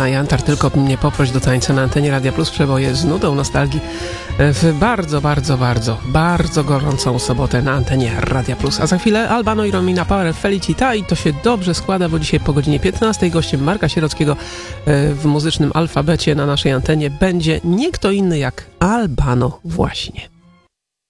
Jantar, tylko mnie poproś do tańca na antenie Radia Plus, przeboje z nudą nostalgii w bardzo gorącą sobotę na antenie Radia Plus. A za chwilę Albano i Romina Power Felicita i to się dobrze składa, bo dzisiaj po godzinie 15 gościem Marka Sierockiego w muzycznym alfabecie na naszej antenie będzie nie kto inny jak Albano właśnie.